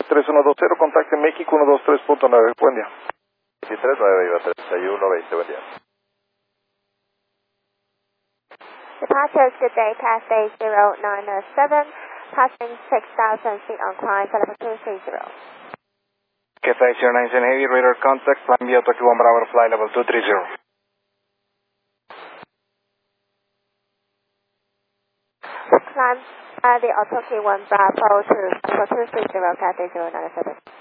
3120, contacte México 123.9, buen día. 239, iba 3120, buen día. Departures, good day, pass day 097, passing 6,000 feet on climb, telephone 230. Cathay 097 Heavy, radar contact, climb via Tokyo 1 Bravo, fly level 230. Climb the Otoki 1 Bravo to level 230, Cathay 097.